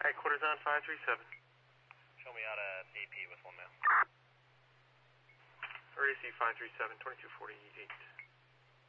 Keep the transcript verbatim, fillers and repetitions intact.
Quarters on five three seven. Show me out a D P with one now. R A C five three seven, twenty-two forty-eight.